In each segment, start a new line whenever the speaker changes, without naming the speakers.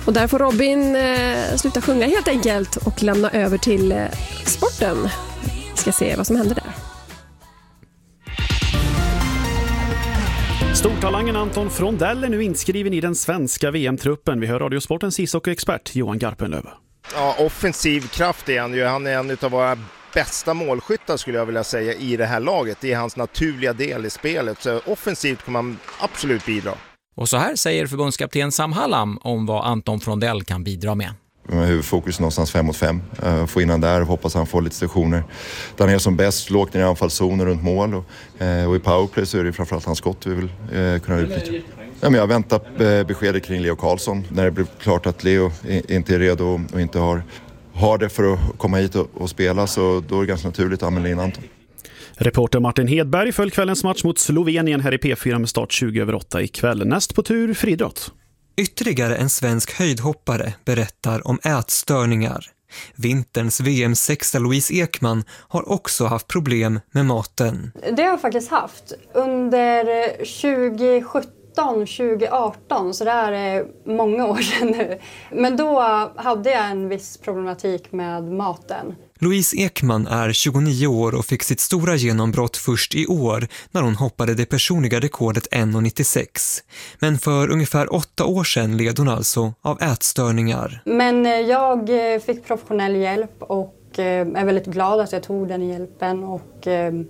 Och där får Robin sluta sjunga helt enkelt och lämna över till sporten. Vi ska se vad som händer där.
Stortalangen Anton Frondell är nu inskriven i den svenska VM-truppen. Vi hör Radiosportens ishockeyexpert Johan Garpenlöv.
Ja, offensiv kraft är han ju. Han är en av våra bästa målskyttar skulle jag vilja säga i det här laget. Det är hans naturliga del i spelet. Så offensivt kan man absolut bidra.
Och så här säger förbundskapten Sam Hallam om vad Anton Frondell kan bidra med.
Huvudfokus någonstans 5 mot 5. Få in han där och hoppas han får lite stationer. Där han är som bäst, lågt ner i anfallszoner runt mål. Och i powerplay så är det framförallt hans skott vi vill kunna utnyttja. Ja, men jag väntar beskedet kring Leo Karlsson. När det blir klart att Leo inte är redo och inte har det för att komma hit och spela, så då är det ganska naturligt att använda in Anton.
Reporter Martin Hedberg föll kvällens match mot Slovenien här i P4 med start 20:08 ikväll. Näst på tur friidrott.
Ytterligare en svensk höjdhoppare berättar om ätstörningar. Vinterns VM-6 Louise Ekman har också haft problem med maten.
Det har jag faktiskt haft. Under 2017-2018, så det är många år sedan nu. Men då hade jag en viss problematik med maten.
Louise Ekman är 29 år och fick sitt stora genombrott först i år när hon hoppade det personliga rekordet 1,96. Men för ungefär 8 år sedan led hon alltså av ätstörningar.
Men jag fick professionell hjälp och är väldigt glad att jag tog den hjälpen. Och,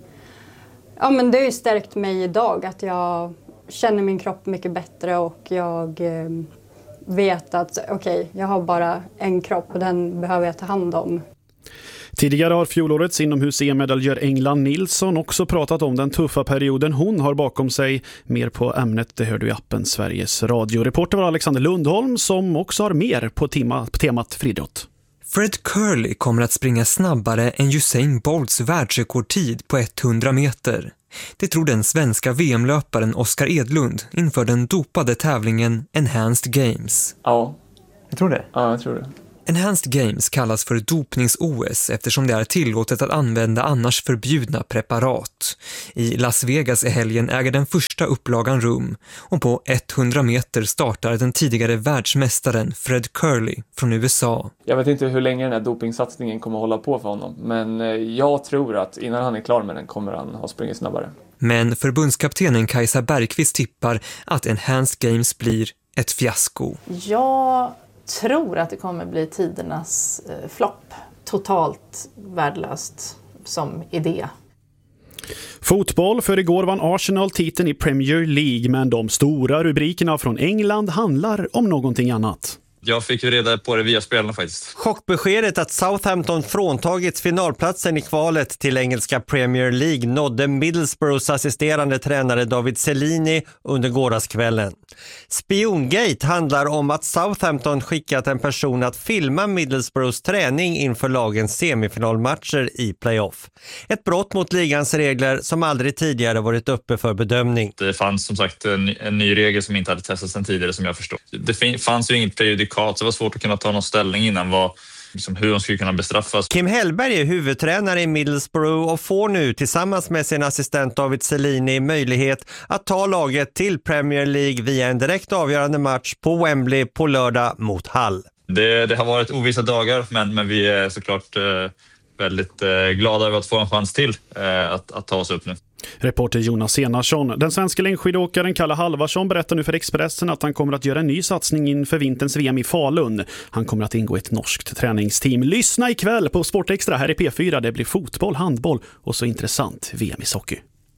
ja, men det har ju stärkt mig idag att jag känner min kropp mycket bättre och jag vet att jag har bara en kropp och den behöver jag ta hand om.
Tidigare har fjolårets inomhus-EM-medaljör England Nilsson också pratat om den tuffa perioden hon har bakom sig. Mer på ämnet det hör du i appen Sveriges Radio. Reporter var Alexander Lundholm som också har mer på temat friidrott.
Fred Curley kommer att springa snabbare än Usain Bolts världsrekordtid på 100 meter. Det tror den svenska VM-löparen Oskar Edlund inför den dopade tävlingen Enhanced Games.
Ja, jag tror det. Ja, jag tror det.
Enhanced Games kallas för dopnings-OS eftersom det är tillåtet att använda annars förbjudna preparat. I Las Vegas i helgen äger den första upplagan rum och på 100 meter startar den tidigare världsmästaren Fred Curley från USA.
Jag vet inte hur länge den här dopingsatsningen kommer att hålla på för honom, men jag tror att innan han är klar med den kommer han ha sprungit snabbare.
Men förbundskaptenen Kajsa Bergqvist tippar att Enhanced Games blir ett fiasko.
Jag tror att det kommer bli tidernas flopp. Totalt värdelöst som idé.
Fotboll, för igår vann Arsenal titeln i Premier League, men de stora rubrikerna från England handlar om någonting annat.
Jag fick ju reda på det via spelarna faktiskt.
Chockbeskedet att Southampton fråntagits finalplatsen i kvalet till engelska Premier League nådde Middlesbroughs assisterande tränare David Cellini under gårdagskvällen. Spiongate handlar om att Southampton skickat en person att filma Middlesbroughs träning inför lagens semifinalmatcher i playoff. Ett brott mot ligans regler som aldrig tidigare varit uppe för bedömning.
Det fanns som sagt en ny regel som inte hade testats sedan tidigare som jag förstår. Det fanns ju inget prejudikat, så det var svårt att kunna ta någon ställning innan hur de skulle kunna bestraffas.
Kim Hellberg är huvudtränare i Middlesbrough och får nu tillsammans med sin assistent David Cellini möjlighet att ta laget till Premier League via en direkt avgörande match på Wembley på lördag mot Hull.
Det har varit ovissa dagar, men vi är såklart väldigt glada över att få en chans till att ta oss upp nu.
Reporter Jonas Enarsson. Den svenska längdskidåkaren Kalle Halvarsson berättar nu för Expressen att han kommer att göra en ny satsning inför vinterns VM i Falun. Han kommer att ingå i ett norskt träningsteam. Lyssna ikväll på Sportextra här i P4. Det blir fotboll, handboll och så intressant VM i hockey.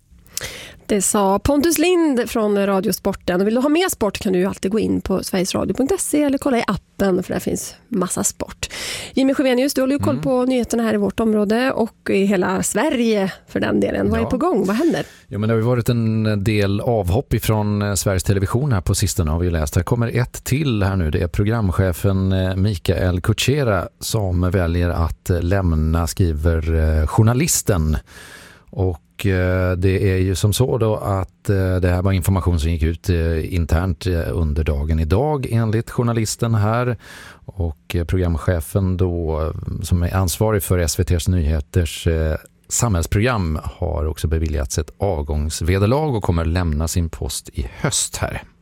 Det sa Pontus Lind från Radiosporten. Och vill du ha mer sport kan du alltid gå in på sverigesradio.se eller kolla i appen för där finns massa sport. Jimmy Sjövenius, du håller ju koll på nyheterna här i vårt område och i hela Sverige för den delen. Vad är på gång? Vad händer?
Jo, men det har ju varit en del avhopp ifrån Sveriges Television här på sistone har vi läst. Här kommer ett till här nu. Det är programchefen Mikael Kutjera som väljer att lämna, skriver Journalisten. Och det är ju som så då att det här var information som gick ut internt under dagen idag enligt Journalisten här, och programchefen då som är ansvarig för SVT:s nyheters samhällsprogram har också beviljats ett avgångsvederlag och kommer lämna sin post i höst här.